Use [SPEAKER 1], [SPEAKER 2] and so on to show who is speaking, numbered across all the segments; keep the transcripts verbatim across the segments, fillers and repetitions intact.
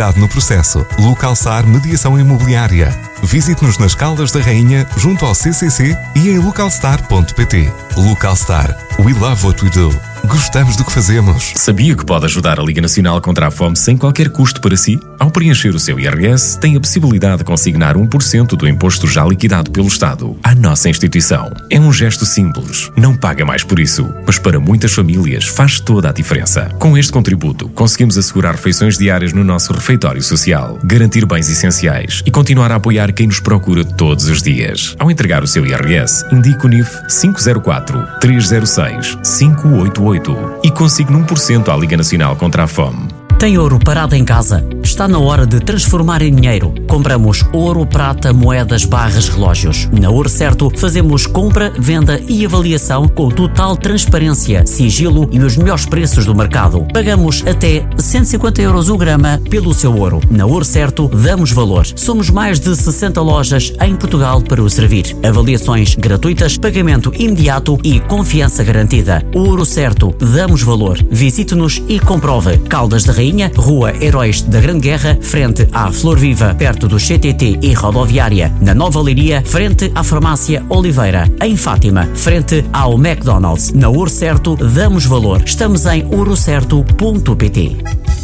[SPEAKER 1] qualidade no processo. Localstar Mediação Imobiliária. Visite-nos nas Caldas da Rainha, junto ao C C C e em localstar ponto pt. Localstar. We love what we do. Gostamos do que fazemos.
[SPEAKER 2] Sabia que pode ajudar a Liga Nacional contra a Fome sem qualquer custo para si? Ao preencher o seu I R S, tem a possibilidade de consignar um por cento do imposto já liquidado pelo Estado à nossa instituição. É um gesto simples, não paga mais por isso, mas para muitas famílias faz toda a diferença. Com este contributo, conseguimos assegurar refeições diárias no nosso refeitório social, garantir bens essenciais e continuar a apoiar quem nos procura todos os dias. Ao entregar o seu I R S, indique o N I F cinco zero quatro, três zero seis, cinco oito oito e consigne um por cento à Liga Nacional contra a Fome.
[SPEAKER 3] Tem ouro parado em casa? Está na hora de transformar em dinheiro. Compramos ouro, prata, moedas, barras, relógios. Na Ouro Certo, fazemos compra, venda e avaliação com total transparência, sigilo e os melhores preços do mercado. Pagamos até cento e cinquenta euros o grama pelo seu ouro. Na Ouro Certo, damos valor. Somos mais de sessenta lojas em Portugal para o servir. Avaliações gratuitas, pagamento imediato e confiança garantida. Ouro Certo, damos valor. Visite-nos e comprove. Caldas da Rainha, Rua Heróis da Grande Guerra, frente à Flor Viva, perto do C T T e rodoviária. Na Nova Leiria, frente à Farmácia Oliveira. Em Fátima, frente ao McDonald's. Na Ouro Certo, damos valor. Estamos em ouro certo ponto pt.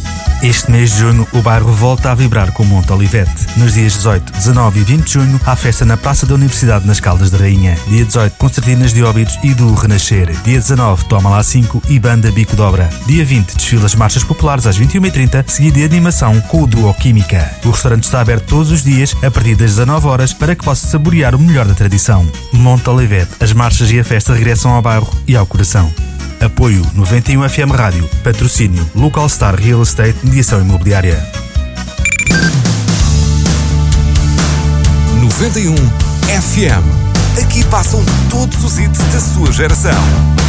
[SPEAKER 4] Este mês de junho, o bairro volta a vibrar com o Monte Olivete. Nos dias dezoito, dezanove e vinte de junho, há festa na Praça da Universidade nas Caldas da Rainha. Dia dezoito, concertinas de Óbidos e do Renascer. Dia dezanove, Toma lá cinco e Banda Bico de Obra. Dia vinte, desfilas marchas populares às vinte e uma e trinta, seguida de animação com o Duo Química. O restaurante está aberto todos os dias, a partir das dezanove horas, para que possa saborear o melhor da tradição. Monte Olivete, as marchas e a festa regressam ao bairro e ao coração. Apoio noventa e um F M Rádio. Patrocínio Localstar Real Estate Mediação Imobiliária.
[SPEAKER 1] noventa e um F M. Aqui passam todos os hits da sua geração.